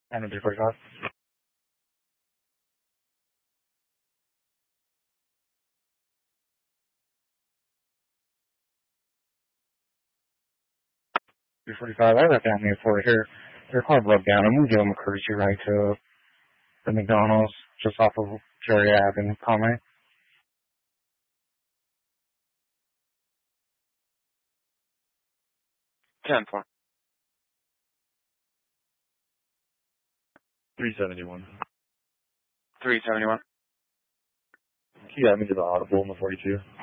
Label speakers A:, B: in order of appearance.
A: I'm going to 45. 245, I left down here for her. Her car broke down. I'm going to give them a courtesy ride to the McDonald's just off of Jerry Ave in Conway.
B: 10-4.
C: 371.
B: 371.
C: He got me to the audible in the 42.